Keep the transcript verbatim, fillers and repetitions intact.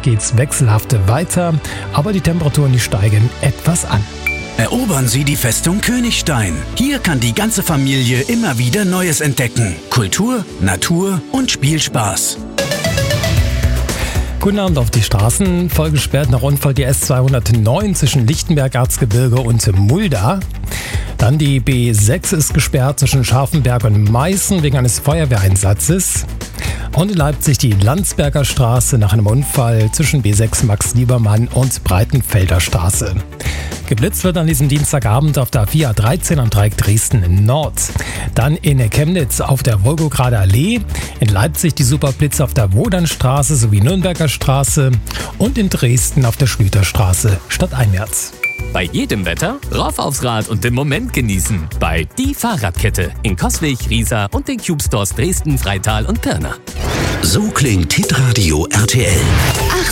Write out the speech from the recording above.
geht's wechselhaft weiter, aber die Temperaturen, die steigen etwas an. Erobern Sie die Festung Königstein. Hier kann die ganze Familie immer wieder Neues entdecken. Kultur, Natur und Spielspaß. Guten Abend. Auf die Straßen. Voll gesperrt nach Unfall die S zweihundertneun zwischen Lichtenberg, Erzgebirge und Mulda. Dann die B sechs ist gesperrt zwischen Scharfenberg und Meißen wegen eines Feuerwehreinsatzes. Und in Leipzig die Landsberger Straße nach einem Unfall zwischen B sechs Max Liebermann und Breitenfelder Straße. Geblitzt wird an diesem Dienstagabend auf der A vier A dreizehn am Dreieck Dresden Nord. Dann in Chemnitz auf der Wolgograder Allee, in Leipzig die Superblitze auf der Wodernstraße sowie Nürnberger Straße und in Dresden auf der Schlüterstraße stadteinwärts. Bei jedem Wetter rauf aufs Rad und den Moment genießen. Bei Die Fahrradkette in Coswig, Riesa und den Cube Stores Dresden, Freital und Pirna. So klingt Hitradio R T L.